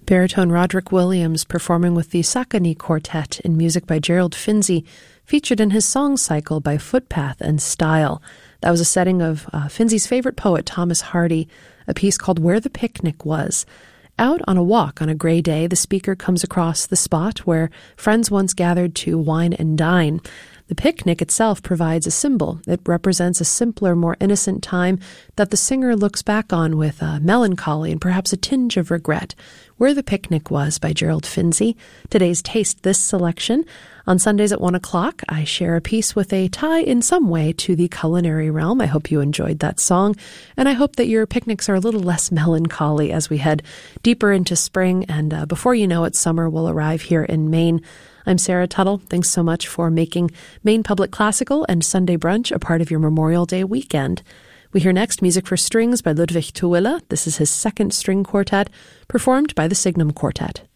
Baritone Roderick Williams performing with the Sacconi Quartet in music by Gerald Finzi, featured in his song cycle by Footpath and Style. That was a setting of Finzi's favorite poet, Thomas Hardy, a piece called Where the Picnic Was. Out on a walk on a gray day, the speaker comes across the spot where friends once gathered to wine and dine. The picnic itself provides a symbol. It represents a simpler, more innocent time that the singer looks back on with melancholy and perhaps a tinge of regret. Where the Picnic Was by Gerald Finzi. Today's Taste This selection. On Sundays at 1 o'clock, I share a piece with a tie in some way to the culinary realm. I hope you enjoyed that song, and I hope that your picnics are a little less melancholy as we head deeper into spring, and before you know it, summer will arrive here in Maine. I'm Sarah Tuttle. Thanks so much for making Maine Public Classical and Sunday Brunch a part of your Memorial Day weekend. We hear next music for strings by Ludwig Tooele. This is his second string quartet, performed by the Signum Quartet.